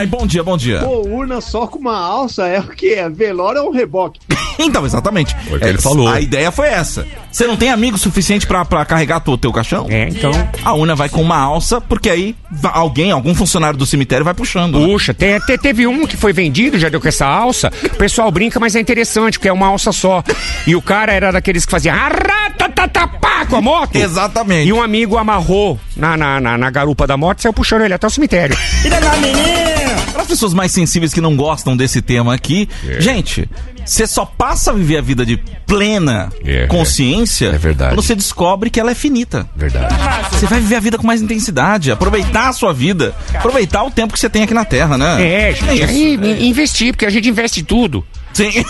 Bom dia, bom dia. Pô, urna só com uma alça é o quê? É velório ou um reboque? Então, exatamente. Foi o que ele falou. A ideia foi essa. Você não tem amigo suficiente pra carregar teu caixão? Então. A urna vai com uma alça, porque aí algum funcionário do cemitério vai puxando. Puxa, teve um que foi vendido, já deu com essa alça. O pessoal brinca, mas é interessante, porque é uma alça só. E o cara era daqueles que fazia arratatatapá com a moto. Exatamente. E um amigo amarrou na garupa da moto e saiu puxando ele até o cemitério. Para as pessoas mais sensíveis que não gostam desse tema aqui, gente, você só passa a viver a vida de plena consciência É verdade. quando você descobre que ela é finita. Verdade. Você vai viver a vida com mais intensidade, aproveitar a sua vida, aproveitar o tempo que você tem aqui na Terra, né? Gente, aí investir, porque a gente investe tudo. Sim.